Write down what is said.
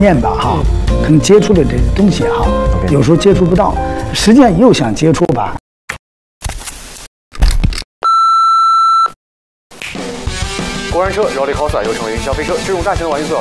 面吧哈，可能接触的这个东西哈，有时候接触不到，实际上又想接触吧。 过山车、绕地 cos 又称为云霄飞车，这种大型的玩具最好